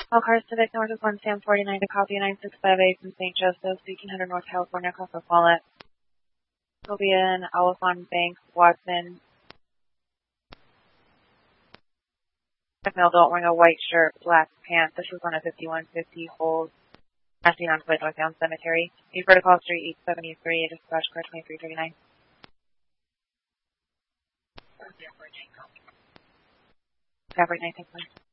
All cars Civic north of 1 Sam 49 to copy 9658 from St. Joseph, 1800 North California, Coastal Wallet. Will be in Oliphant, Banks, Watson. Male, don't wearing a white shirt, black pants. This is on a 5150 hold. Passing on to North Down Cemetery. Be Protocol Street 873, dispatch car 2339. Fabric 19.